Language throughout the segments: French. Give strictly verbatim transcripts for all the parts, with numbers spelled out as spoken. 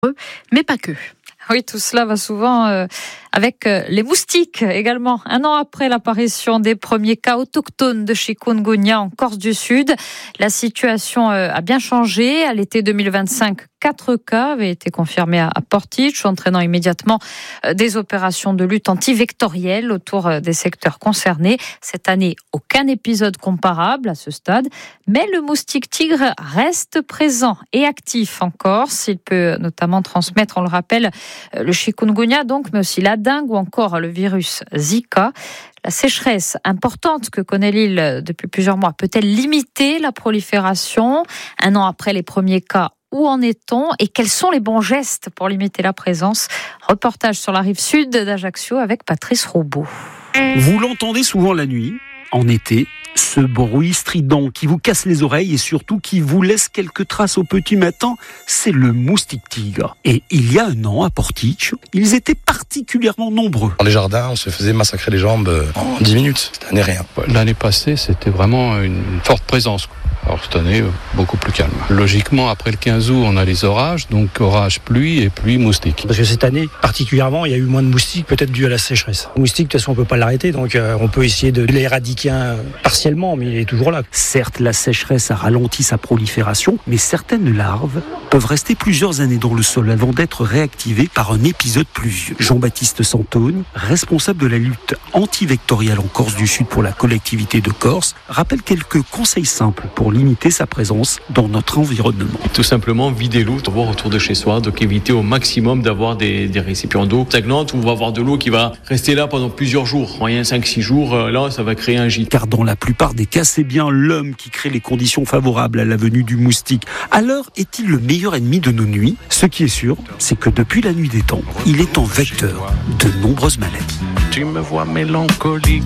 mais pas que. Oui, tout cela va souvent euh, avec euh, les moustiques également. Un an après l'apparition des premiers cas autochtones de chikungunya en Corse du Sud, la situation euh, a bien changé. À l'été deux mille vingt-cinq, quatre cas avaient été confirmés à, à Portici, entraînant immédiatement euh, des opérations de lutte antivectorielle autour euh, des secteurs concernés. Cette année, aucun épisode comparable à ce stade, mais le moustique tigre reste présent et actif en Corse. Il peut notamment transmettre, on le rappelle, le chikungunya, donc, mais aussi la dengue ou encore le virus Zika. La sécheresse importante que connaît l'île depuis plusieurs mois peut-elle limiter la prolifération? Un an après les premiers cas, où en est-on et quels sont les bons gestes pour limiter la présence? Reportage sur la rive sud d'Ajaccio avec Patrice Roubaud. Vous l'entendez souvent la nuit, en été, ce bruit strident qui vous casse les oreilles et surtout qui vous laisse quelques traces au petit matin, c'est le moustique tigre. Et il y a un an, à Portici, ils étaient particulièrement nombreux. Dans les jardins, on se faisait massacrer les jambes en dix minutes. Cette année, rien. L'année passée, c'était vraiment une forte présence. Alors cette année, beaucoup plus calme. Logiquement, après le quinze août, on a les orages, donc orage, pluie et pluie, moustique. Parce que cette année, particulièrement, il y a eu moins de moustiques, peut-être dû à la sécheresse. Le moustique, de toute façon, on ne peut pas l'arrêter, donc euh, on peut essayer de l'éradiquer euh, partiellement, mais il est toujours là. Certes, la sécheresse a ralenti sa prolifération, mais certaines larves peuvent rester plusieurs années dans le sol avant d'être réactivées par un épisode pluvieux. Jean-Baptiste Santone, responsable de la lutte antivectorielle en Corse du Sud pour la collectivité de Corse, rappelle quelques conseils simples pour limiter sa présence dans notre environnement. Tout simplement vider l'eau, voir autour de chez soi, donc éviter au maximum d'avoir des, des récipients d'eau stagnantes où on va avoir de l'eau qui va rester là pendant plusieurs jours. Moyen cinq six jours, là ça va créer un gîte. Car dans la plupart des cas, c'est bien l'homme qui crée les conditions favorables à la venue du moustique. Alors, est-il le meilleur ennemi de nos nuits? Ce qui est sûr, c'est que depuis la nuit des temps, il est un vecteur de nombreuses maladies. Tu me vois mélancolique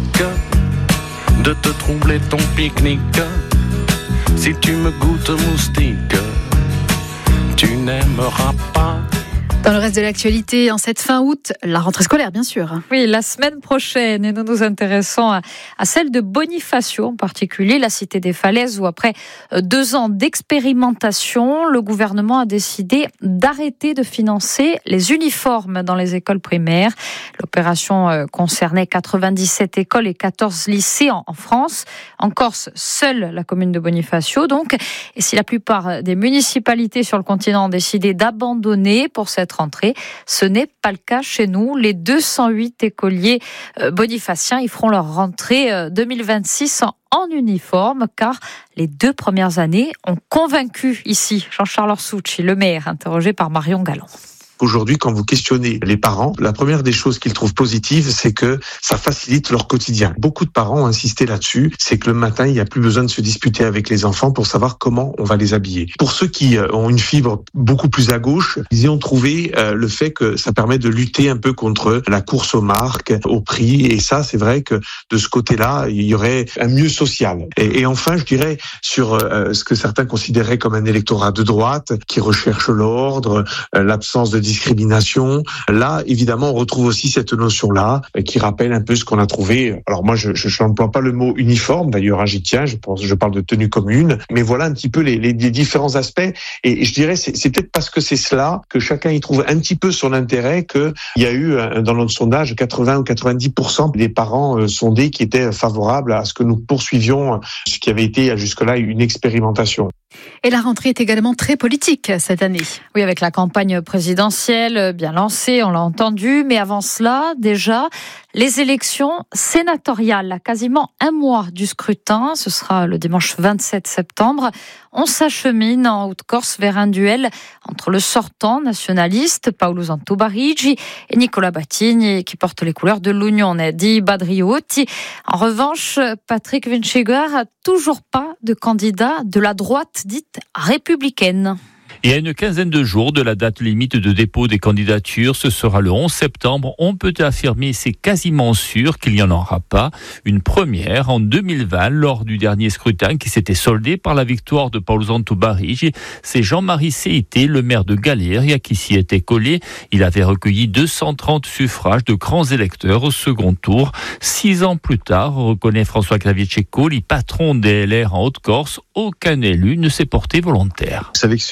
de te troubler ton pique-nique. Si tu me goûtes moustique, tu n'aimeras pas. Dans le reste de l'actualité, en cette fin août, la rentrée scolaire, bien sûr. Oui, la semaine prochaine, et nous nous intéressons à, à celle de Bonifacio, en particulier la Cité des Falaises, où après deux ans d'expérimentation, le gouvernement a décidé d'arrêter de financer les uniformes dans les écoles primaires. L'opération concernait quatre-vingt-dix-sept écoles et quatorze lycées en, en France. En Corse, seule la commune de Bonifacio, donc. Et si la plupart des municipalités sur le continent ont décidé d'abandonner pour cette rentrée, ce n'est pas le cas chez nous. Les deux cent huit écoliers bonifaciens, ils feront leur rentrée deux mille vingt-six en, en uniforme, car les deux premières années ont convaincu ici Jean-Charles Orsucci, le maire, interrogé par Marion Galland. Aujourd'hui, quand vous questionnez les parents, la première des choses qu'ils trouvent positives, c'est que ça facilite leur quotidien. Beaucoup de parents ont insisté là-dessus, c'est que le matin, il n'y a plus besoin de se disputer avec les enfants pour savoir comment on va les habiller. Pour ceux qui ont une fibre beaucoup plus à gauche, ils y ont trouvé euh, le fait que ça permet de lutter un peu contre la course aux marques, au prix, et ça, c'est vrai que de ce côté-là, il y aurait un mieux social. Et, et enfin, je dirais, sur euh, ce que certains considéraient comme un électorat de droite, qui recherche l'ordre, euh, l'absence de discrimination. Là, évidemment, on retrouve aussi cette notion-là qui rappelle un peu ce qu'on a trouvé. Alors moi, je je n'emploie pas le mot uniforme, d'ailleurs, hein, j'y tiens, je pense, je parle de tenue commune, mais voilà un petit peu les, les, les différents aspects. Et, et je dirais, c'est, c'est peut-être parce que c'est cela que chacun y trouve un petit peu son intérêt qu'il y a eu, dans notre sondage, quatre-vingts ou quatre-vingt-dix pour cent des parents euh, sondés qui étaient favorables à ce que nous poursuivions ce qui avait été jusque-là une expérimentation. Et la rentrée est également très politique cette année. Oui, avec la campagne présidentielle bien lancée, on l'a entendu. Mais avant cela, déjà, les élections sénatoriales, à quasiment un mois du scrutin, ce sera le dimanche vingt-sept septembre. On s'achemine en Haute-Corse vers un duel entre le sortant nationaliste, Paolo Zantobarigi, et Nicola Battigni, qui porte les couleurs de l'Unione di Badriotti. En revanche, Patrick Vinciger n'a toujours pas de candidat de la droite dite républicaine. Et à une quinzaine de jours de la date limite de dépôt des candidatures, ce sera le onze septembre, on peut affirmer, c'est quasiment sûr qu'il n'y en aura pas. Une première en deux mille vingt, lors du dernier scrutin qui s'était soldé par la victoire de Paolo Zantobarigi. C'est Jean-Marie Seité, le maire de Galéria, qui s'y était collé. Il avait recueilli deux cent trente suffrages de grands électeurs au second tour. Six ans plus tard, reconnaît François-Xavier Ceccoli, patron des L R en Haute-Corse, aucun élu ne s'est porté volontaire. Vous savez que sur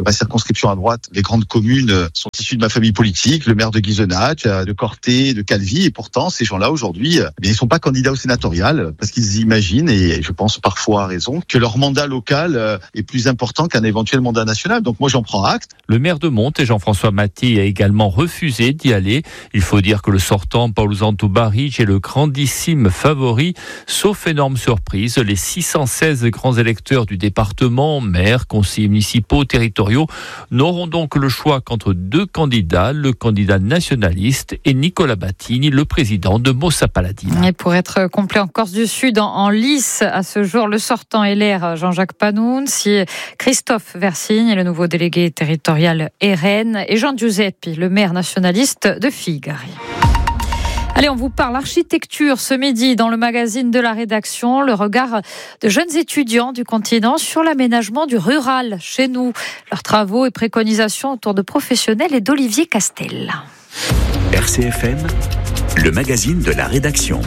ma circonscription à droite, les grandes communes sont issues de ma famille politique, le maire de Guisenac, de Corté, de Calvi, et pourtant ces gens-là aujourd'hui, eh bien, ils sont pas candidats au sénatorial parce qu'ils imaginent, et je pense parfois à raison, que leur mandat local est plus important qu'un éventuel mandat national. Donc moi j'en prends acte. Le maire de Monte, Jean-François Maté, a également refusé d'y aller. Il faut dire que le sortant, Paulo Zanto Barrich, est le grandissime favori, sauf énorme surprise. Les six cent seize grands électeurs du département, maires, conseillers municipaux, territoriaux, n'auront donc le choix qu'entre deux candidats, le candidat nationaliste et Nicolas Battini, le président de Maussa Paladina. Et pour être complet en Corse du Sud, en, en lice à ce jour, le sortant L R Jean-Jacques Panoun, si Christophe Versigne, le nouveau délégué territorial R N, et Jean Giuseppi, le maire nationaliste de Figari. Allez, on vous parle architecture ce midi dans le magazine de la rédaction. Le regard de jeunes étudiants du continent sur l'aménagement du rural chez nous. Leurs travaux et préconisations autour de professionnels et d'Olivier Castel. R C F M, le magazine de la rédaction.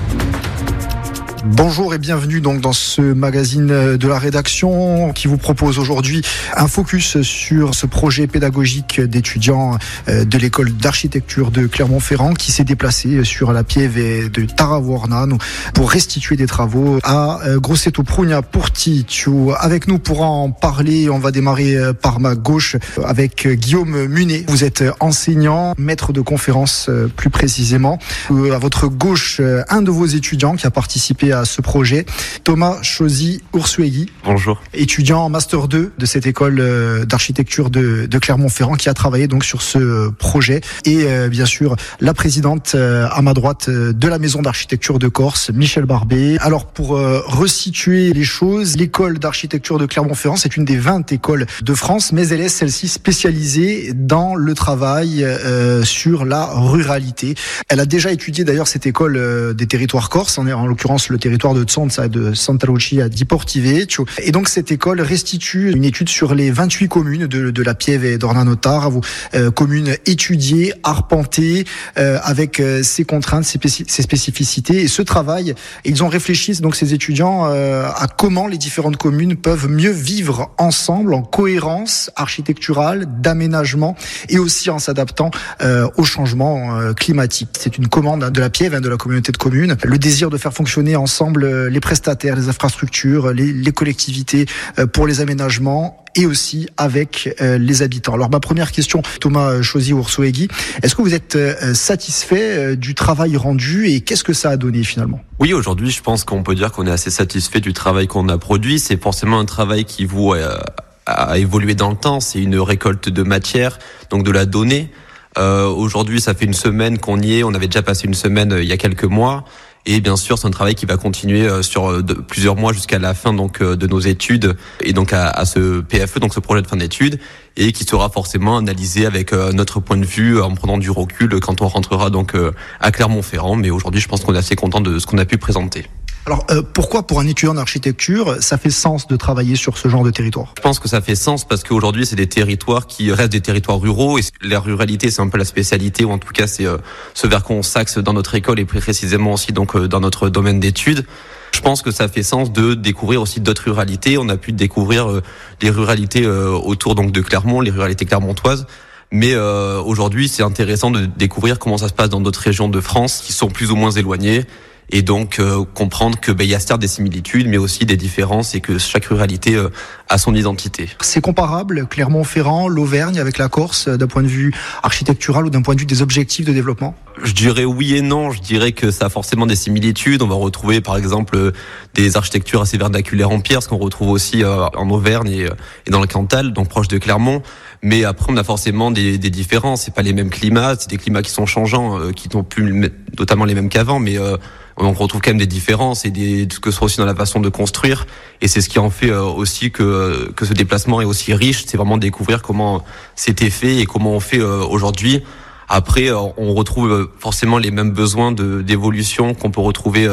Bonjour et bienvenue donc dans ce magazine de la rédaction qui vous propose aujourd'hui un focus sur ce projet pédagogique d'étudiants de l'école d'architecture de Clermont-Ferrand qui s'est déplacé sur la pieve de Taravorna pour restituer des travaux à Grosseto Prugna Porticcio. Avec nous pour en parler, on va démarrer par ma gauche avec Guillaume Munet. Vous êtes enseignant, maître de conférence plus précisément. À votre gauche, un de vos étudiants qui a participé à ce projet, Thomas Chosy-Ursuegui. Bonjour. Étudiant en Master deux de cette école d'architecture de, de Clermont-Ferrand qui a travaillé donc sur ce projet. Et euh, bien sûr, la présidente euh, à ma droite euh, de la maison d'architecture de Corse, Michel Barbet. Alors pour euh, resituer les choses, l'école d'architecture de Clermont-Ferrand, c'est une des vingt écoles de France, mais elle est celle-ci spécialisée dans le travail euh, sur la ruralité. Elle a déjà étudié d'ailleurs cette école euh, des territoires corses, en, en l'occurrence le territoire de Zonza et de Santa Lucia di Portivecchio. Et donc cette école restitue une étude sur les vingt-huit communes de, de la Pieve d'Ornano-Taro, euh, communes étudiées, arpentées, euh, avec euh, ses contraintes, ses, spécif- ses spécificités. Et ce travail, ils ont réfléchi, donc ces étudiants, euh, à comment les différentes communes peuvent mieux vivre ensemble en cohérence architecturale, d'aménagement et aussi en s'adaptant euh, au changement euh, climatique. C'est une commande de la Pieve, hein, de la communauté de communes, le désir de faire fonctionner ensemble les prestataires, les infrastructures, les, les collectivités euh, pour les aménagements et aussi avec euh, les habitants. Alors ma première question, Thomas Chosy-Ursuegui, est-ce que vous êtes euh, satisfait euh, du travail rendu et qu'est-ce que ça a donné finalement ? Oui, aujourd'hui, je pense qu'on peut dire qu'on est assez satisfait du travail qu'on a produit. C'est forcément un travail qui vous euh, a évolué dans le temps. C'est une récolte de matière, donc de la donnée. Euh, aujourd'hui, ça fait une semaine qu'on y est. On avait déjà passé une semaine euh, il y a quelques mois. Et bien sûr, c'est un travail qui va continuer sur de, plusieurs mois jusqu'à la fin donc de nos études et donc à, à ce P F E, donc ce projet de fin d'études, et qui sera forcément analysé avec notre point de vue en prenant du recul quand on rentrera donc à Clermont-Ferrand. Mais aujourd'hui, je pense qu'on est assez content de ce qu'on a pu présenter. Alors, euh, pourquoi pour un étudiant d'architecture, ça fait sens de travailler sur ce genre de territoire ? Je pense que ça fait sens parce qu'aujourd'hui, c'est des territoires qui restent des territoires ruraux et la ruralité, c'est un peu la spécialité, ou en tout cas, c'est euh, ce vers quoi on s'axe dans notre école et plus précisément aussi donc euh, dans notre domaine d'études. Je pense que ça fait sens de découvrir aussi d'autres ruralités. On a pu découvrir euh, les ruralités euh, autour donc de Clermont, les ruralités clermontoises. Mais euh, aujourd'hui, c'est intéressant de découvrir comment ça se passe dans d'autres régions de France qui sont plus ou moins éloignées. Et donc euh, comprendre que ben, y a certes des similitudes, mais aussi des différences et que chaque ruralité euh, a son identité. C'est comparable, Clermont-Ferrand, l'Auvergne avec la Corse, d'un point de vue architectural ou d'un point de vue des objectifs de développement ? Je dirais oui et non. Je dirais que ça a forcément des similitudes. On va retrouver par exemple des architectures assez vernaculaires en pierre, ce qu'on retrouve aussi euh, en Auvergne et, et dans le Cantal, donc proche de Clermont. Mais après, on a forcément des, des différences. C'est pas les mêmes climats, c'est des climats qui sont changeants, euh, qui n'ont plus notamment les mêmes qu'avant, mais euh, on retrouve quand même des différences et des, que ce soit aussi dans la façon de construire. Et c'est ce qui en fait euh, aussi que que ce déplacement est aussi riche. C'est vraiment découvrir comment c'était fait et comment on fait euh, aujourd'hui. Après, euh, on retrouve forcément les mêmes besoins de d'évolution qu'on peut retrouver euh,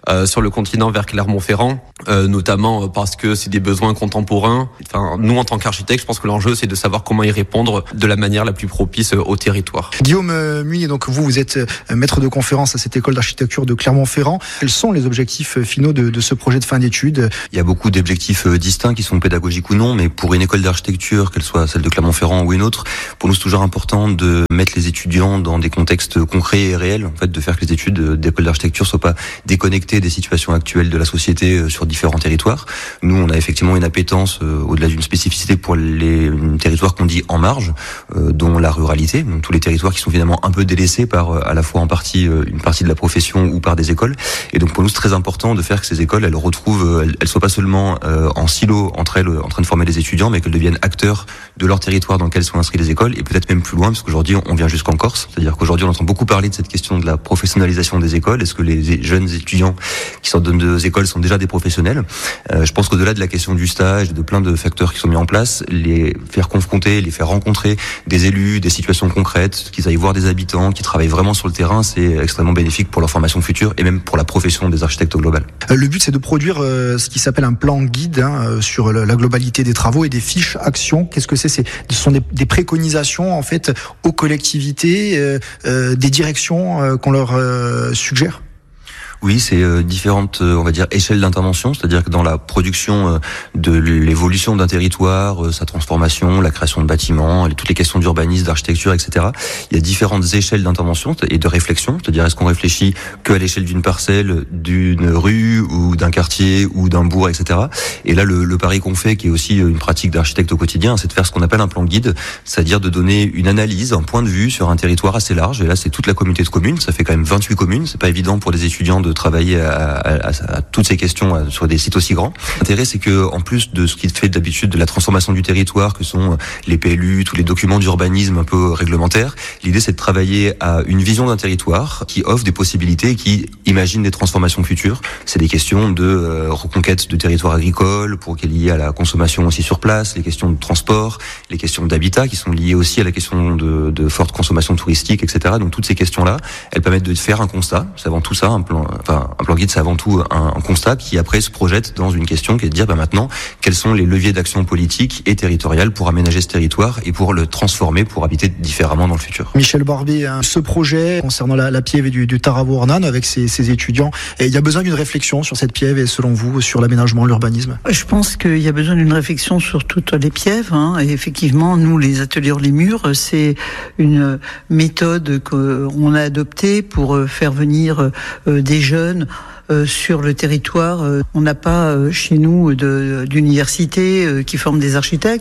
euh, sur le continent vers Clermont-Ferrand, euh, notamment parce que c'est des besoins contemporains. Enfin, nous, en tant qu'architectes, je pense que l'enjeu, c'est de savoir comment y répondre de la manière la plus propice au territoire. Guillaume Munier, donc vous, vous êtes maître de conférence à cette école d'architecture de Clermont-Ferrand. Quels sont les objectifs finaux de, de ce projet de fin d'études? Il y a beaucoup d'objectifs distincts qui sont pédagogiques ou non, mais pour une école d'architecture, qu'elle soit celle de Clermont-Ferrand ou une autre, pour nous, c'est toujours important de mettre les étudiants dans des contextes concrets et réels, en fait, de faire que les études d'école d'architecture soient pas déconnectées des situations actuelles de la société sur différents territoires. Nous, on a effectivement une appétence, euh, au-delà d'une spécificité, pour les territoires qu'on dit en marge, euh, dont la ruralité, donc tous les territoires qui sont finalement un peu délaissés par, euh, à la fois en partie, euh, une partie de la profession ou par des écoles. Et donc pour nous, c'est très important de faire que ces écoles, elles retrouvent, elles, elles soient pas seulement euh, en silo entre elles, en train de former les étudiants, mais qu'elles deviennent acteurs de leur territoire dans lequel sont inscrits les écoles, et peut-être même plus loin, parce qu'aujourd'hui, on vient jusqu'en Corse. C'est-à-dire qu'aujourd'hui, on entend beaucoup parler de cette question de la professionnalisation des écoles. Est-ce que les jeunes étudiants qui sortent de nos écoles sont déjà des professionnels? euh, Je pense qu'au-delà de la question du stage, de plein de facteurs qui sont mis en place, les faire confronter, les faire rencontrer des élus, des situations concrètes, qu'ils aillent voir des habitants, qui travaillent vraiment sur le terrain, c'est extrêmement bénéfique pour leur formation future et même pour la profession des architectes au global. Le but, c'est de produire euh, ce qui s'appelle un plan guide hein, sur la globalité des travaux et des fiches actions. Qu'est-ce que c'est? C'est Ce sont des, des préconisations en fait aux collectivités, euh, euh, des directions euh, qu'on leur euh, suggère. Oui, c'est euh, différentes, euh, on va dire, échelles d'intervention, c'est-à-dire que dans la production euh, de l'évolution d'un territoire, euh, sa transformation, la création de bâtiments, toutes les questions d'urbanisme, d'architecture, et cetera, il y a différentes échelles d'intervention et de réflexion, c'est-à-dire est-ce qu'on réfléchit que à l'échelle d'une parcelle, d'une rue ou d'un quartier ou d'un bourg, et cetera. Et là, le, le pari qu'on fait, qui est aussi une pratique d'architecte au quotidien, c'est de faire ce qu'on appelle un plan guide, c'est-à-dire de donner une analyse, un point de vue sur un territoire assez large. Et là, c'est toute la communauté de communes, ça fait quand même vingt-huit communes, c'est pas évident pour des étudiants de travailler à, à, à, à toutes ces questions sur des sites aussi grands. L'intérêt, c'est que en plus de ce qui fait d'habitude de la transformation du territoire, que sont les P L U, tous les documents d'urbanisme un peu réglementaires, l'idée c'est de travailler à une vision d'un territoire qui offre des possibilités, qui imagine des transformations futures. C'est des questions de euh, reconquête de territoires agricoles, pour qu'il y ait à la consommation aussi sur place, les questions de transport, les questions d'habitat qui sont liées aussi à la question de, de forte consommation touristique, et cetera. Donc toutes ces questions-là, elles permettent de faire un constat. C'est avant tout ça, un plan. Enfin, un plan guide, c'est avant tout un, un constat qui après se projette dans une question qui est de dire, bah maintenant, quels sont les leviers d'action politique et territoriale pour aménager ce territoire et pour le transformer, pour habiter différemment dans le futur. Michel Barbet, hein, ce projet concernant la, la piève et du, du Taraveau Ornane avec ses, ses étudiants, et il y a besoin d'une réflexion sur cette piève et selon vous sur l'aménagement, l'urbanisme. Je pense qu'il y a besoin d'une réflexion sur toutes les pièves. Hein, et effectivement, nous, les ateliers hors les murs, c'est une méthode qu'on a adoptée pour faire venir des jeunes Euh, sur le territoire. Euh, on n'a pas euh, chez nous de, d'université euh, qui forme des architectes,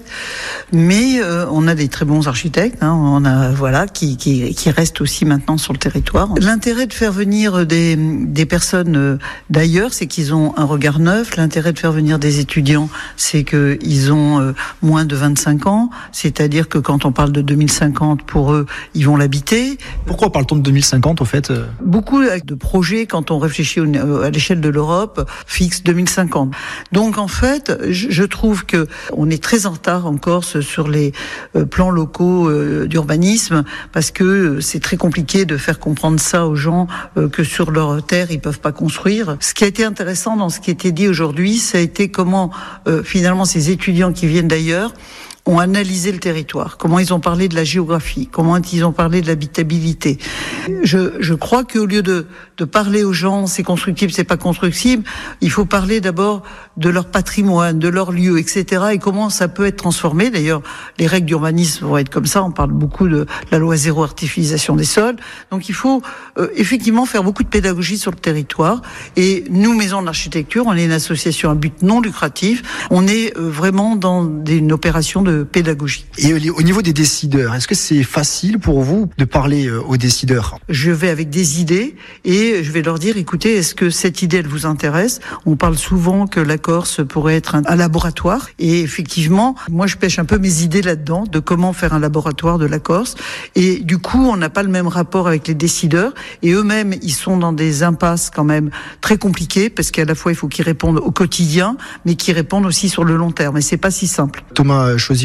mais euh, on a des très bons architectes. Hein, on a voilà qui, qui qui restent aussi maintenant sur le territoire. L'intérêt de faire venir des des personnes euh, d'ailleurs, c'est qu'ils ont un regard neuf. L'intérêt de faire venir des étudiants, c'est que ils ont euh, moins de vingt-cinq ans. C'est-à-dire que quand on parle de deux mille cinquante, pour eux, ils vont l'habiter. Pourquoi parle-t-on de deux mille cinquante au fait? Beaucoup de projets, quand on réfléchit au à l'échelle de l'Europe, fixe deux mille cinquante. Donc en fait, je trouve que on est très en retard en Corse sur les plans locaux d'urbanisme, parce que c'est très compliqué de faire comprendre ça aux gens que sur leur terre ils peuvent pas construire. Ce qui a été intéressant dans ce qui a été dit aujourd'hui, ça a été comment euh, finalement ces étudiants qui viennent d'ailleurs ont analysé le territoire, comment ils ont parlé de la géographie, comment ils ont parlé de l'habitabilité. Je, je crois qu'au lieu de, de parler aux gens, c'est constructible, c'est pas constructible, il faut parler d'abord de leur patrimoine, de leur lieu, et cetera, et comment ça peut être transformé. D'ailleurs, les règles d'urbanisme vont être comme ça, on parle beaucoup de la loi zéro artificialisation des sols. Donc il faut euh, effectivement faire beaucoup de pédagogie sur le territoire. Et nous, Maison de l'Architecture, on est une association à but non lucratif, on est euh, vraiment dans des, une opération de pédagogie. Et au niveau des décideurs, est-ce que c'est facile pour vous de parler aux décideurs? Je vais avec des idées et je vais leur dire, écoutez, est-ce que cette idée, elle vous intéresse? On parle souvent que la Corse pourrait être un, un laboratoire, et effectivement, moi je pêche un peu mes idées là-dedans, de comment faire un laboratoire de la Corse, et du coup, on n'a pas le même rapport avec les décideurs, et eux-mêmes, ils sont dans des impasses quand même très compliquées, parce qu'à la fois, il faut qu'ils répondent au quotidien, mais qu'ils répondent aussi sur le long terme, et c'est pas si simple. Thomas Choisy,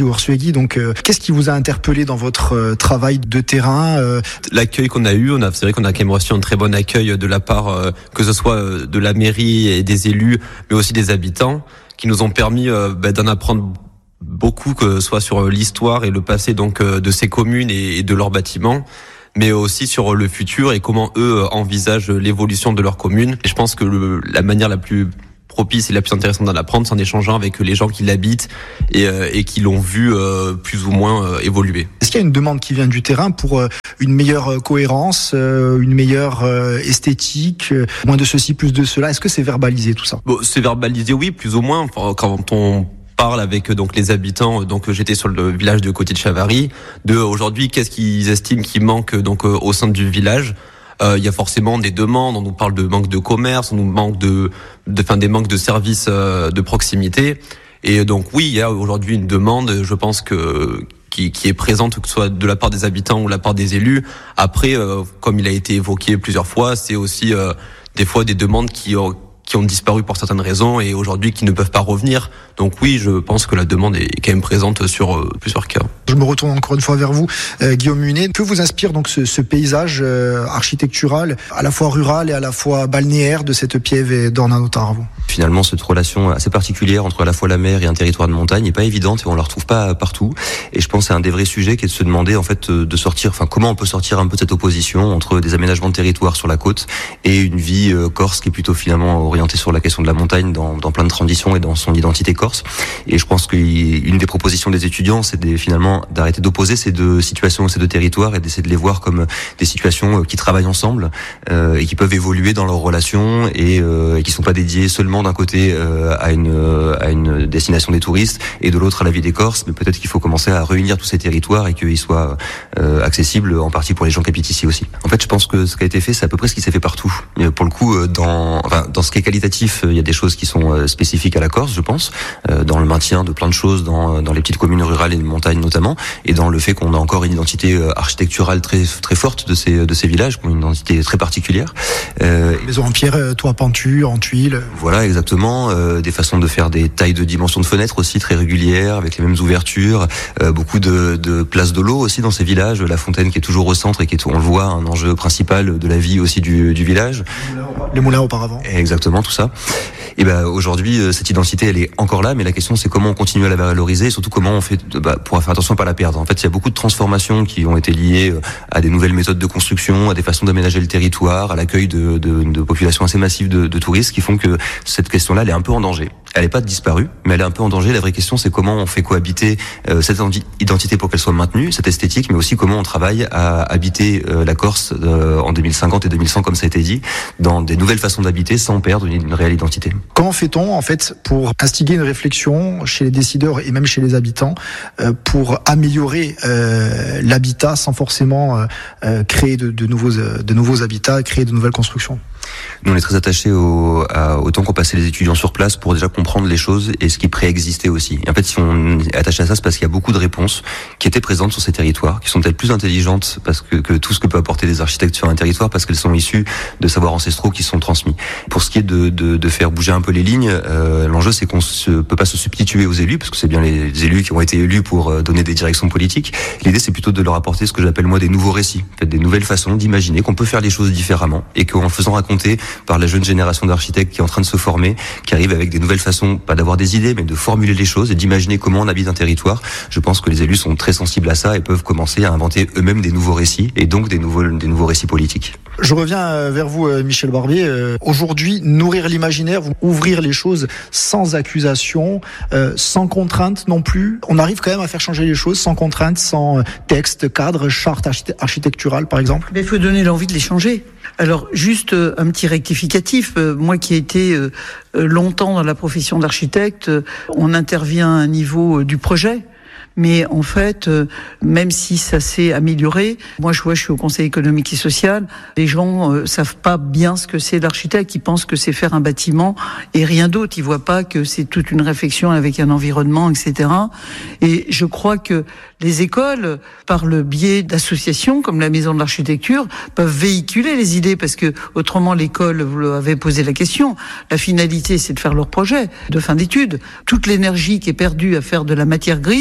Bardi Ursuegui, donc euh, qu'est-ce qui vous a interpellé dans votre euh, travail de terrain euh... L'accueil qu'on a eu, on a, c'est vrai qu'on a quand même reçu un très bon accueil de la part, euh, que ce soit euh, de la mairie et des élus, mais aussi des habitants, qui nous ont permis euh, bah, d'en apprendre beaucoup, que ce soit sur l'histoire et le passé donc euh, de ces communes et, et de leurs bâtiments, mais aussi sur le futur et comment eux envisagent l'évolution de leur commune. Et je pense que le, la manière la plus propice et la plus intéressante d'en apprendre, c'est en échangeant avec les gens qui l'habitent et, euh, et qui l'ont vu euh, plus ou moins euh, évoluer. Est-ce qu'il y a une demande qui vient du terrain pour euh, une meilleure cohérence, euh, une meilleure euh, esthétique, euh, moins de ceci, plus de cela? Est-ce que c'est verbalisé tout ça? Bon, c'est verbalisé, oui, plus ou moins. Enfin, quand on parle avec donc les habitants, donc j'étais sur le village de Côté de Chavary, de aujourd'hui qu'est-ce qu'ils estiment qui manque donc au sein du village. Euh, il y a forcément des demandes, on nous parle de manque de commerce, on nous manque de, de, enfin des manques de services euh, de proximité. Et donc oui, il y a aujourd'hui une demande, je pense que qui, qui est présente, que ce soit de la part des habitants ou de la part des élus. Après, euh, comme il a été évoqué plusieurs fois, c'est aussi euh, des fois des demandes qui ont qui ont disparu pour certaines raisons et aujourd'hui qui ne peuvent pas revenir. Donc oui, je pense que la demande est quand même présente sur euh, plusieurs cas. Je me retourne encore une fois vers vous, euh, Guillaume Munet. Que vous inspire donc ce, ce paysage euh, architectural, à la fois rural et à la fois balnéaire de cette Pieve et d'Ornano-Taravo? Finalement, cette relation assez particulière entre à la fois la mer et un territoire de montagne n'est pas évidente et on la retrouve pas partout. Et je pense que c'est un des vrais sujets qui est de se demander en fait de sortir, enfin comment on peut sortir un peu de cette opposition entre des aménagements de territoire sur la côte et une vie euh, corse qui est plutôt finalement orientée sur la question de la montagne dans, dans plein de transitions et dans son identité corse. Et je pense qu'une des propositions des étudiants, c'est de, finalement d'arrêter d'opposer ces deux situations, ces deux territoires et d'essayer de les voir comme des situations qui travaillent ensemble euh, et qui peuvent évoluer dans leurs relations et, euh, et qui sont pas dédiées seulement d'un côté euh, à une à une destination des touristes et de l'autre à la vie des Corses, mais peut-être qu'il faut commencer à réunir tous ces territoires et qu'ils soient euh, accessibles en partie pour les gens qui habitent ici aussi. En fait, je pense que ce qui a été fait, c'est à peu près ce qui s'est fait partout. Et pour le coup, dans enfin dans ce qui est qualitatif, il y a des choses qui sont spécifiques à la Corse, je pense, euh, dans le maintien de plein de choses dans dans les petites communes rurales et de montagne notamment, et dans le fait qu'on a encore une identité architecturale très très forte de ces de ces villages, qui ont une identité très particulière. Euh, Maison en pierre, toit pentu, en tuiles. Voilà, exactement. Euh, des façons de faire des tailles de dimensions de fenêtres aussi très régulières, avec les mêmes ouvertures. Euh, beaucoup de, de places de l'eau aussi dans ces villages. La fontaine qui est toujours au centre et qui est, on le voit, un enjeu principal de la vie aussi du, du village. Les moulins auparavant. Exactement, tout ça. Et ben aujourd'hui, cette identité, elle est encore là, mais la question c'est comment on continue à la valoriser, et surtout comment on fait bah, pour faire attention à pas la perdre. En fait, il y a beaucoup de transformations qui ont été liées à des nouvelles méthodes de construction, à des façons d'aménager le territoire, à l'accueil de, de, de populations assez massives de, de touristes, qui font que cette question-là, elle est un peu en danger. Elle n'est pas disparue, mais elle est un peu en danger. La vraie question, c'est comment on fait cohabiter euh, cette identité pour qu'elle soit maintenue, cette esthétique, mais aussi comment on travaille à habiter euh, la Corse euh, en deux mille cinquante et deux mille cent, comme ça a été dit, dans des nouvelles façons d'habiter sans perdre une, une réelle identité. Comment fait-on, en fait, pour instiguer une réflexion chez les décideurs et même chez les habitants euh, pour améliorer euh, l'habitat sans forcément euh, euh, créer de, de, nouveaux, de nouveaux habitats, créer de nouvelles constructions? Nous, on est très attachés au, à, au temps qu'ont passé les étudiants sur place pour déjà comprendre les choses et ce qui préexistait aussi. Et en fait, si on est attaché à ça, c'est parce qu'il y a beaucoup de réponses qui étaient présentes sur ces territoires, qui sont peut-être plus intelligentes parce que, que tout ce que peut apporter des architectes sur un territoire, parce qu'elles sont issues de savoirs ancestraux qui sont transmis. Pour ce qui est de, de, de faire bouger un peu les lignes, euh, l'enjeu, c'est qu'on ne peut pas se substituer aux élus, parce que c'est bien les élus qui ont été élus pour donner des directions politiques. L'idée, c'est plutôt de leur apporter ce que j'appelle moi des nouveaux récits, en fait, des nouvelles façons d'imaginer qu'on peut faire les choses différemment et qu'en le faisant raconter par la jeune génération d'architectes qui est en train de se former, qui arrive avec des nouvelles façons, pas d'avoir des idées, mais de formuler les choses et d'imaginer comment on habite un territoire. Je pense que les élus sont très sensibles à ça et peuvent commencer à inventer eux-mêmes des nouveaux récits et donc des nouveaux, des nouveaux récits politiques. Je reviens vers vous, Michel Barbier. Aujourd'hui, nourrir l'imaginaire, ouvrir les choses sans accusation, euh, sans contrainte non plus. On arrive quand même à faire changer les choses sans contrainte, sans texte, cadre, charte architecturale, par exemple. Mais il faut donner l'envie de les changer. Alors, juste un petit rectificatif. Moi qui ai été longtemps dans la profession d'architecte, on intervient à un niveau du projet. Mais en fait, euh, même si ça s'est amélioré, moi je vois, je suis au Conseil économique et social, les gens euh, savent pas bien ce que c'est l'architecte. Ils pensent que c'est faire un bâtiment et rien d'autre. Ils voient pas que c'est toute une réflexion avec un environnement, et cetera. Et je crois que les écoles, par le biais d'associations comme la Maison de l'Architecture, peuvent véhiculer les idées, parce que autrement l'école, vous l'avez posé la question, la finalité c'est de faire leur projet de fin d'études. Toute l'énergie qui est perdue à faire de la matière grise,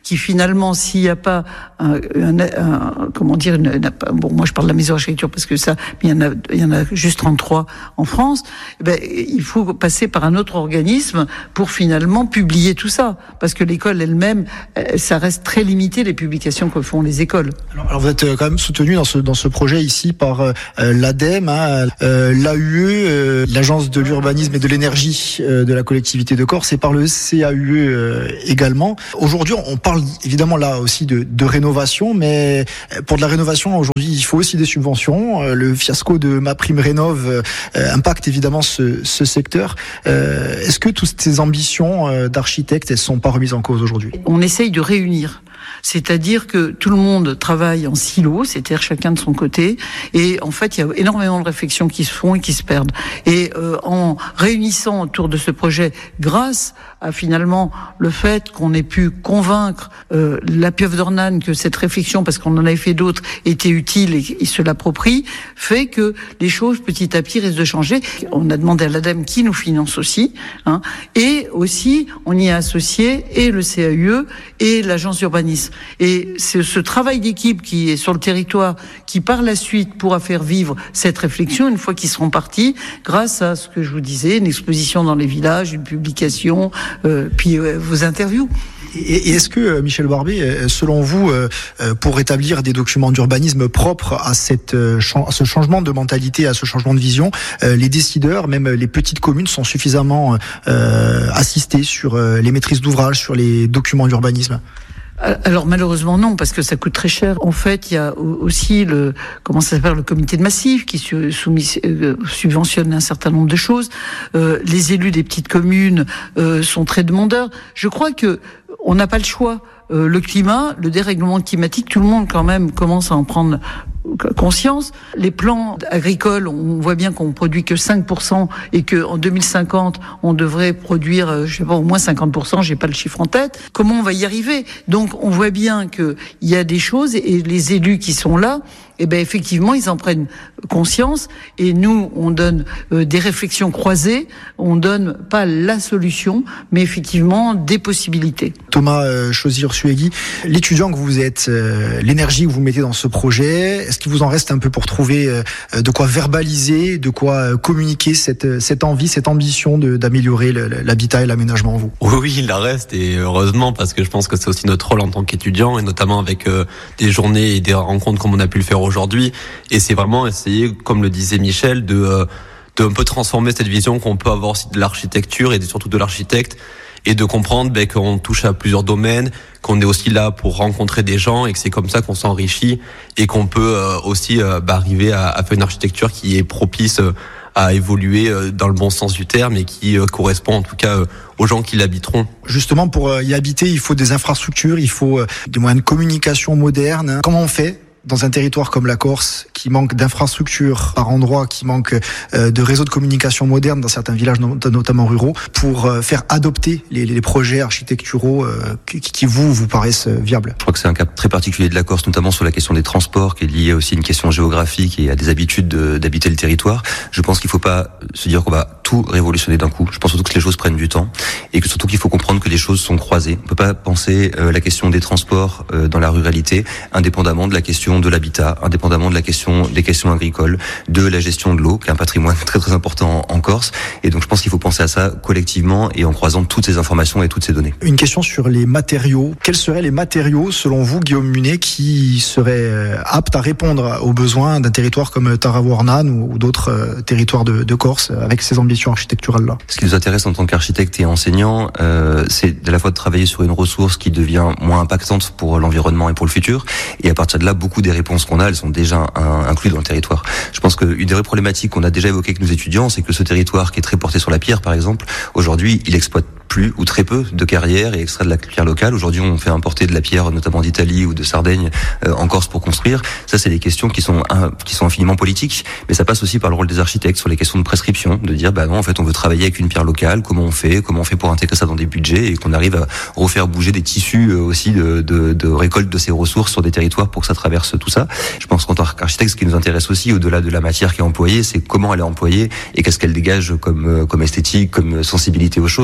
qui finalement, s'il n'y a pas un, un, un comment dire, une, une, bon, moi je parle de la maison d'architecture parce que ça, il y en a, il y en a juste trente-trois en France. Eh ben, il faut passer par un autre organisme pour finalement publier tout ça, parce que l'école elle-même, ça reste très limité les publications que font les écoles. Alors, alors vous êtes quand même soutenu dans ce dans ce projet ici par euh, l'ADEME, hein, euh, l'A U E, euh, l'Agence de l'urbanisme et de l'énergie euh, de la collectivité de Corse, et par le C A U E euh, également. Aujourd'hui, on parle évidemment là aussi de, de rénovation, mais pour de la rénovation aujourd'hui, il faut aussi des subventions. Euh, le fiasco de MaPrimeRénov euh, impacte évidemment ce, ce secteur. Euh, est-ce que toutes ces ambitions euh, d'architectes, elles sont pas remises en cause aujourd'hui? On essaye de réunir. C'est-à-dire que tout le monde travaille en silo, c'est-à-dire chacun de son côté, et en fait, il y a énormément de réflexions qui se font et qui se perdent. Et euh, en réunissant autour de ce projet, grâce à finalement le fait qu'on ait pu convaincre euh, la Pieuvre d'Ornane que cette réflexion, parce qu'on en avait fait d'autres, était utile et, et se l'approprie, fait que les choses petit à petit risquent de changer. On a demandé à l'ADEME qui nous finance aussi, hein, et aussi on y a associé et le C A U E et l'agence d'urbanisme. Et c'est ce travail d'équipe qui est sur le territoire qui par la suite pourra faire vivre cette réflexion une fois qu'ils seront partis, grâce à ce que je vous disais, une exposition dans les villages, une publication, euh, puis euh, vos interviews. Et est-ce que, Michel Barbet, selon vous, pour établir des documents d'urbanisme propres à, cette, à ce changement de mentalité, à ce changement de vision, les décideurs, même les petites communes, sont suffisamment euh, assistés sur les maîtrises d'ouvrage, sur les documents d'urbanisme ? Alors malheureusement non, parce que ça coûte très cher. En fait, il y a aussi le comment ça s'appelle le comité de massif qui soumis, euh, subventionne un certain nombre de choses. Euh, les élus des petites communes euh, sont très demandeurs. Je crois que on n'a pas le choix. Euh, le climat, le dérèglement climatique, tout le monde quand même commence à en prendre conscience. Les plans agricoles, on voit bien qu'on produit que cinq pour cent et que en deux mille cinquante, on devrait produire, je sais pas, au moins cinquante pour cent, j'ai pas le chiffre en tête. Comment on va y arriver? Donc, on voit bien que il y a des choses et les élus qui sont là, eh ben, effectivement, ils en prennent conscience et nous, on donne euh, des réflexions croisées, on donne pas la solution, mais effectivement, des possibilités. Thomas euh, Chauzy-Ursuegui, l'étudiant que vous êtes, euh, l'énergie que vous mettez dans ce projet, est-ce qu'il vous en reste un peu pour trouver euh, de quoi verbaliser, de quoi euh, communiquer cette, cette envie, cette ambition de, d'améliorer le, l'habitat et l'aménagement en vous? Oui, oui, il en reste, et heureusement, parce que je pense que c'est aussi notre rôle en tant qu'étudiant, et notamment avec euh, des journées et des rencontres comme on a pu le faire aujourd'hui. Et c'est vraiment essayer, comme le disait Michel, de, euh, de un peu transformer cette vision qu'on peut avoir aussi de l'architecture et surtout de l'architecte, et de comprendre ben, qu'on touche à plusieurs domaines, qu'on est aussi là pour rencontrer des gens et que c'est comme ça qu'on s'enrichit et qu'on peut euh, aussi euh, bah, arriver à, à faire une architecture qui est propice euh, à évoluer euh, dans le bon sens du terme et qui euh, correspond en tout cas euh, aux gens qui l'habiteront. Justement, pour y habiter, il faut des infrastructures, il faut euh, des moyens de communication modernes. Comment on fait dans un territoire comme la Corse, qui manque d'infrastructures par endroits, qui manque euh, de réseaux de communication modernes dans certains villages, notamment ruraux, pour euh, faire adopter les, les projets architecturaux euh, qui, qui, vous, vous paraissent viables? Je crois que c'est un cas très particulier de la Corse, notamment sur la question des transports, qui est liée aussi à une question géographique et à des habitudes de, d'habiter le territoire. Je pense qu'il ne faut pas se dire qu'on va tout révolutionner d'un coup. Je pense surtout que les choses prennent du temps et que surtout qu'il faut comprendre que les choses sont croisées. On ne peut pas penser euh, la question des transports euh, dans la ruralité indépendamment de la question de l'habitat, indépendamment de la question des questions agricoles, de la gestion de l'eau, qui est un patrimoine très très important en Corse. Et donc je pense qu'il faut penser à ça collectivement et en croisant toutes ces informations et toutes ces données. Une question sur les matériaux. Quels seraient les matériaux, selon vous, Guillaume Munet, qui seraient aptes à répondre aux besoins d'un territoire comme Tarawa-Ornane ou d'autres territoires de, de Corse avec ces ambitions architecturales-là? Ce qui nous intéresse en tant qu'architecte et enseignant, euh, c'est à la fois de travailler sur une ressource qui devient moins impactante pour l'environnement et pour le futur. Et à partir de là, beaucoup des réponses qu'on a, elles sont déjà un, incluses dans le territoire. Je pense qu'une des vraies problématiques qu'on a déjà évoquées avec nos étudiants, c'est que ce territoire qui est très porté sur la pierre, par exemple, aujourd'hui, il exploite plus ou très peu de carrières et extrait de la pierre locale. Aujourd'hui, on fait importer de la pierre, notamment d'Italie ou de Sardaigne, euh, en Corse pour construire. Ça, c'est des questions qui sont un, qui sont infiniment politiques, mais ça passe aussi par le rôle des architectes sur les questions de prescription, de dire, bah non, en fait, on veut travailler avec une pierre locale. Comment on fait Comment on fait pour intégrer ça dans des budgets et qu'on arrive à refaire bouger des tissus euh, aussi de, de, de récolte de ces ressources sur des territoires pour que ça traverse tout ça. Je pense qu'en tant qu'architecte, ce qui nous intéresse aussi, au-delà de la matière qui est employée, c'est comment elle est employée et qu'est-ce qu'elle dégage comme, euh, comme esthétique, comme sensibilité aux choses. Et moi, je suis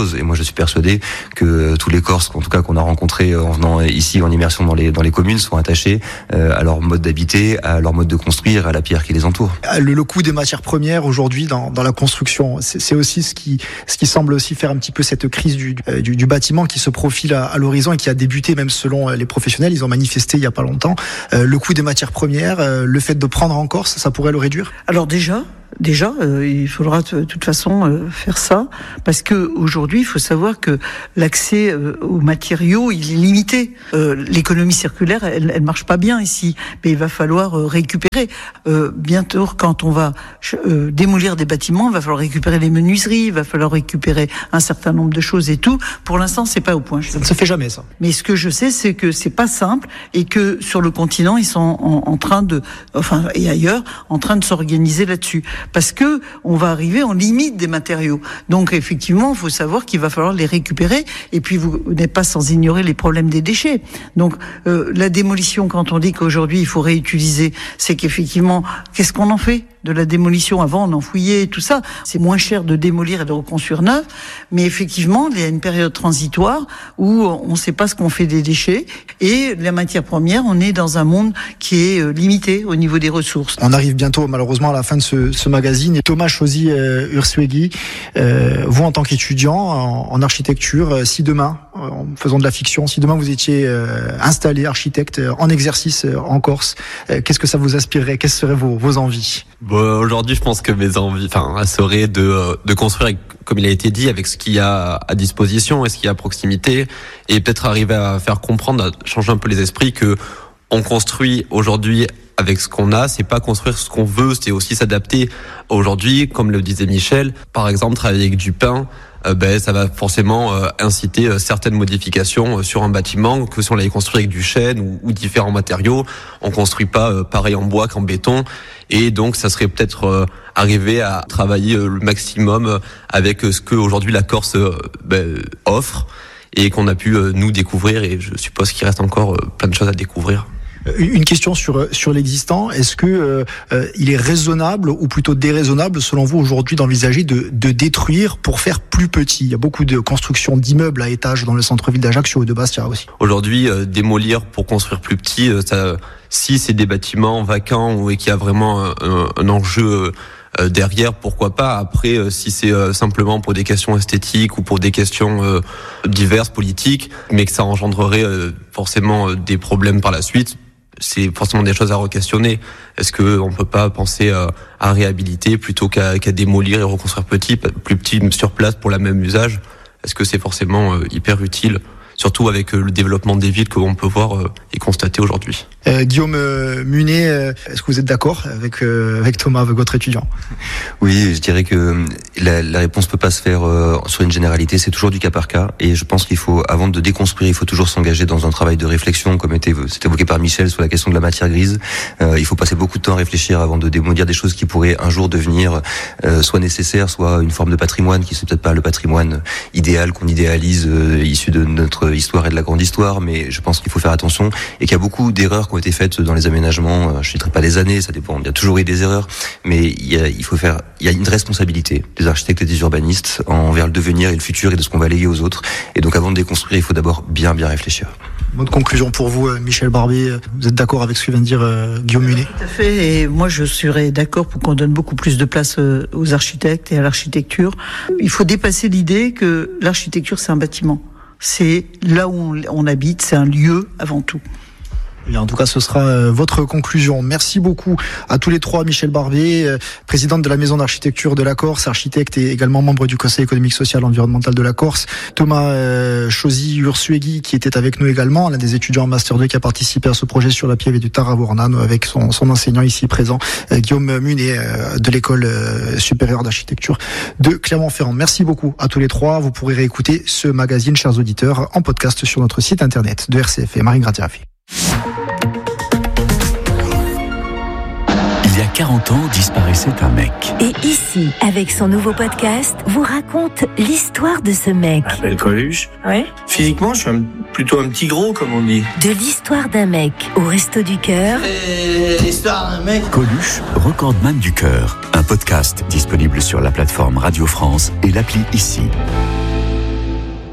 suis persuadé que tous les Corses, en tout cas qu'on a rencontrés en venant ici en immersion dans les dans les communes, sont attachés euh, à leur mode d'habiter, à leur mode de construire, à la pierre qui les entoure. Le, le coût des matières premières aujourd'hui dans, dans la construction, c'est, c'est aussi ce qui ce qui semble aussi faire un petit peu cette crise du du, du bâtiment qui se profile à, à l'horizon et qui a débuté même selon les professionnels. Ils ont manifesté il y a pas longtemps. Euh, le coût des matières premières, euh, le fait de prendre en Corse, ça pourrait le réduire? Alors déjà. Déjà, euh, il faudra de toute façon euh, faire ça, parce que aujourd'hui, il faut savoir que l'accès euh, aux matériaux, il est limité. Euh, l'économie circulaire, elle, elle marche pas bien ici, mais il va falloir euh, récupérer. Euh, bientôt, quand on va euh, démolir des bâtiments, il va falloir récupérer les menuiseries, il va falloir récupérer un certain nombre de choses et tout. Pour l'instant, c'est pas au point. Ça ne se fait jamais, ça. Mais ce que je sais, c'est que c'est pas simple et que sur le continent, ils sont en, en train de, enfin et ailleurs, en train de s'organiser là-dessus. Parce que on va arriver en limite des matériaux. Donc effectivement, il faut savoir qu'il va falloir les récupérer. Et puis vous n'êtes pas sans ignorer les problèmes des déchets. Donc euh, la démolition, quand on dit qu'aujourd'hui il faut réutiliser, c'est qu'effectivement, qu'est-ce qu'on en fait de la démolition? Avant, on enfouillait tout ça. C'est moins cher de démolir et de reconstruire neuf. Mais effectivement, il y a une période transitoire où on ne sait pas ce qu'on fait des déchets. Et la matière première, on est dans un monde qui est limité au niveau des ressources. On arrive bientôt, malheureusement, à la fin de ce, ce magazine. Et Thomas Chosy euh, Ursuegui, euh, vous en tant qu'étudiant en, en architecture, euh, si demain, euh, en faisant de la fiction, si demain vous étiez euh, installé architecte euh, en exercice euh, en Corse, euh, qu'est-ce que ça vous inspirerait? Quelles seraient vos, vos envies? Bon, aujourd'hui, je pense que mes envies, enfin, seraient de de construire, comme il a été dit, avec ce qu'il y a à disposition et ce qu'il y a à proximité, et peut-être arriver à faire comprendre, à changer un peu les esprits, que on construit aujourd'hui avec ce qu'on a, c'est pas construire ce qu'on veut, c'est aussi s'adapter. Aujourd'hui, comme le disait Michel, par exemple, travailler avec du pain, euh, ben ça va forcément euh, inciter euh, certaines modifications euh, sur un bâtiment, que si on l'avait construit avec du chêne ou, ou différents matériaux, on construit pas euh, pareil en bois qu'en béton, et donc ça serait peut-être euh, arriver à travailler euh, le maximum euh, avec euh, ce que aujourd'hui la Corse euh, ben, offre et qu'on a pu euh, nous découvrir, et je suppose qu'il reste encore euh, plein de choses à découvrir. Une question sur sur l'existant. Est-ce que euh, euh, il est raisonnable ou plutôt déraisonnable, selon vous, aujourd'hui, d'envisager de de détruire pour faire plus petit? Il y a beaucoup de constructions d'immeubles à étages dans le centre-ville d'Ajaccio et de Bastia aussi. Aujourd'hui, euh, démolir pour construire plus petit, euh, ça, si c'est des bâtiments vacants ou et qu'il y a vraiment un, un enjeu euh, derrière, pourquoi pas. Après, euh, si c'est euh, simplement pour des questions esthétiques ou pour des questions euh, diverses, politiques, mais que ça engendrerait euh, forcément euh, des problèmes par la suite, c'est forcément des choses à re-questionner. Est-ce que on peut pas penser à, à réhabiliter plutôt qu'à, qu'à démolir et reconstruire petit, plus petit sur place pour le même usage? Est-ce que c'est forcément euh, hyper utile, surtout avec euh, le développement des villes que l'on peut voir euh, et constater aujourd'hui? Euh, Guillaume euh, Munet, euh, est-ce que vous êtes d'accord avec euh, avec Thomas, avec votre étudiant? Oui, je dirais que la, la réponse peut pas se faire euh, sur une généralité, c'est toujours du cas par cas, et je pense qu'il faut, avant de déconstruire, il faut toujours s'engager dans un travail de réflexion, comme était, c'est évoqué par Michel sur la question de la matière grise. Euh, il faut passer beaucoup de temps à réfléchir avant de démolir des choses qui pourraient un jour devenir euh, soit nécessaires, soit une forme de patrimoine qui c'est peut-être pas le patrimoine idéal qu'on idéalise, euh, issu de notre histoire et de la grande histoire, mais je pense qu'il faut faire attention et qu'il y a beaucoup d'erreurs qui ont été faites dans les aménagements. Je ne citerai pas des années, ça dépend. Il y a toujours eu des erreurs, mais il, y a, il faut faire. Il y a une responsabilité des architectes et des urbanistes envers le devenir et le futur et de ce qu'on va léguer aux autres. Et donc, avant de déconstruire, il faut d'abord bien, bien réfléchir. Mot de conclusion pour vous, Michel Barbier. Vous êtes d'accord avec ce que vient de dire euh, Guillaume Munet? Tout à fait. Et moi, je serais d'accord pour qu'on donne beaucoup plus de place aux architectes et à l'architecture. Il faut dépasser l'idée que l'architecture, c'est un bâtiment. C'est là où on, on habite, c'est un lieu avant tout. Et en tout cas, ce sera euh, votre conclusion. Merci beaucoup à tous les trois. Michel Barbier, euh, présidente de la Maison d'architecture de la Corse, architecte et également membre du Conseil économique, social et environnemental de la Corse. Thomas euh, Chosy Ursuegui, qui était avec nous également, l'un des étudiants en Master deux qui a participé à ce projet sur la Pieve du Taravournan avec son, son enseignant ici présent, euh, Guillaume Munet, euh, de l'école euh, supérieure d'architecture de Clermont-Ferrand. Merci beaucoup à tous les trois. Vous pourrez réécouter ce magazine, chers auditeurs, en podcast sur notre site internet de R C F et Marine Gratiafi. Il y a quarante ans, disparaissait un mec. Et ici, avec son nouveau podcast, vous raconte l'histoire de ce mec. Je m'appelle Coluche. Ouais. Physiquement, je suis un, plutôt un petit gros, comme on dit. De l'histoire d'un mec au Resto du Cœur. Et l'histoire d'un mec. Coluche, recordman du cœur. Un podcast disponible sur la plateforme Radio France et l'appli Ici.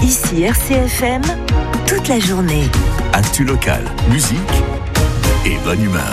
Ici R C F M, toute la journée. Actu locale, musique et bonne humeur.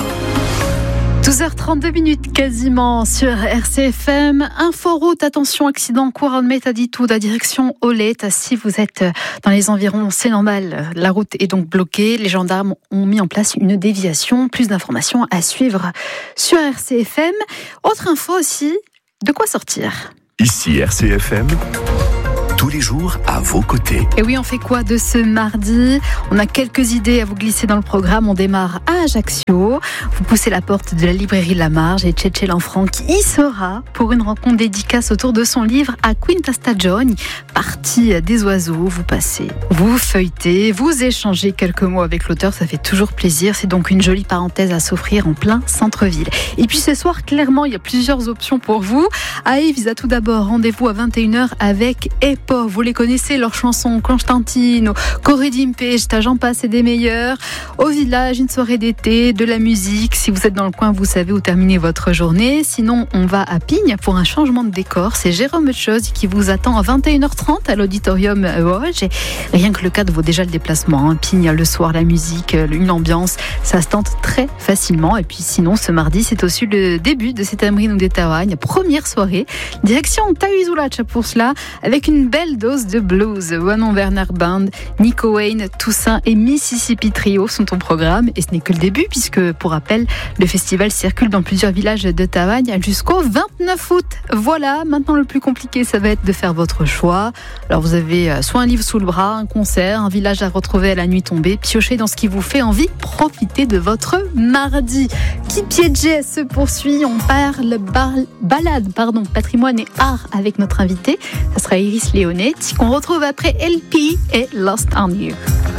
douze heures trente-deux minutes quasiment sur R C F M. Inforoute, attention, accident en cours en Metaditud à direction Olette. Si vous êtes dans les environs, c'est normal. La route est donc bloquée. Les gendarmes ont mis en place une déviation. Plus d'informations à suivre sur R C F M. Autre info aussi, de quoi sortir. Ici R C F M. Tous les jours à vos côtés. Et oui, on fait quoi de ce mardi ? On a quelques idées à vous glisser dans le programme. On démarre à Ajaccio. Vous poussez la porte de la librairie La Marge et Tchétché l'enfant qui y sera pour une rencontre dédicace autour de son livre A Quinta Stagioni, Partie des oiseaux. Vous passez, vous feuilletez, vous échangez quelques mots avec l'auteur. Ça fait toujours plaisir. C'est donc une jolie parenthèse à s'offrir en plein centre-ville. Et puis ce soir, clairement, il y a plusieurs options pour vous. À Yves, tout d'abord, rendez-vous à vingt et une heures avec Epo. Vous les connaissez, leurs chansons Constantino, Corridimpe, j'en passe et des meilleurs. Au village, une soirée d'été, de la musique. Si vous êtes dans le coin, vous savez où terminer votre journée. Sinon, on va à Pigne pour un changement de décor. C'est Jérôme Chose qui vous attend à vingt et une heures trente à l'auditorium Vosges. Et rien que le cadre vaut déjà le déplacement. Hein. Pigne, le soir, la musique, une ambiance, ça se tente très facilement. Et puis sinon, ce mardi, c'est aussi le début de cette Amrino de Tawagne, première soirée. Direction Tahuizulacha pour cela, avec une belle dose de blues. Wanon Werner Band, Nico Wayne, Toussaint et Mississippi Trio sont au programme. Et ce n'est que le début, puisque, pour rappel, le festival circule dans plusieurs villages de Tawagne jusqu'au vingt-neuf août. Voilà, maintenant le plus compliqué, ça va être de faire votre choix. Alors vous avez soit un livre sous le bras, un concert, un village à retrouver à la nuit tombée, piochez dans ce qui vous fait envie, profitez de votre mardi. Qui piégé se poursuit, on parle bar- balade, pardon, patrimoine et art avec notre invité. Ça sera Iris Léonet, qu'on retrouve après L P et Lost on You.